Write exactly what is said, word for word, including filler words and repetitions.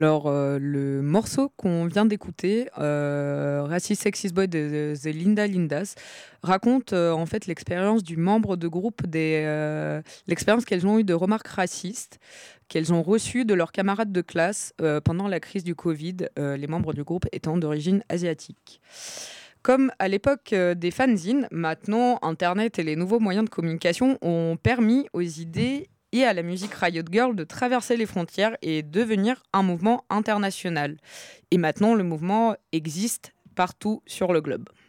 Alors, euh, le morceau qu'on vient d'écouter, euh, Racist Sexist Boy de The Linda Lindas, raconte euh, en fait l'expérience du membre de groupe, des, euh, l'expérience qu'elles ont eue de remarques racistes qu'elles ont reçues de leurs camarades de classe euh, pendant la crise du Covid, euh, les membres du groupe étant d'origine asiatique. Comme à l'époque euh, des fanzines, maintenant, Internet et les nouveaux moyens de communication ont permis aux idées et à la musique Riot Girl de traverser les frontières et devenir un mouvement international. Et maintenant, le mouvement existe partout sur le globe.